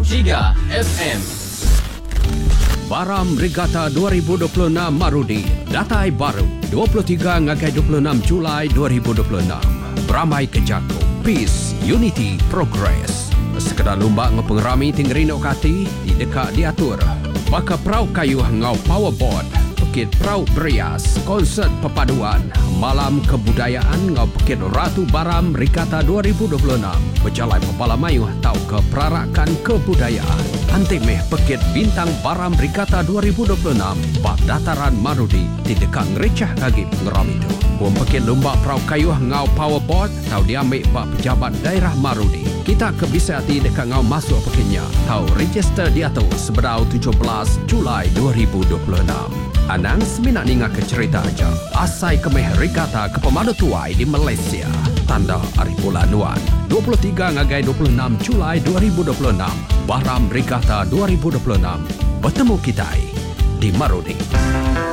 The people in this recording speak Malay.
103 FM. Baram Regatta 2026 Marudi. Datai baru 23 ngagai 26 Julai 2026. Beramai Kejagung. Peace, Unity, Progress. Sekedar lumba ngepengerami tinggerino kati di dekat diatur. Maka perau kayu ngau powerboard. Pekit Perau Berias, konsert perpaduan, malam kebudayaan ngau Pekit Ratu Baram Regatta 2026. Berjalan Pepala Mayuh tau ke perarakan kebudayaan. Antimeh Pekit Bintang Baram Regatta 2026, bak dataran Marudi, di dekat ngerecah kaki pengeram itu. Buang Pekit Lumba Perau Kayuh ngau powerboard, tau diambil bak pejabat daerah Marudi. Kita ke bisa hati dekat ngau masuk Pekitnya, tau register dia tu sebedau 17 Julai 2026. Anang seminat ninga ke cerita aja. Asai kemeh Regatta ke Pemadu Tuai di Malaysia. Tanda Hari Bulanuan. 23 ngagai 26 Julai 2026. Baram Regatta 2026. Bertemu kita di Marudi.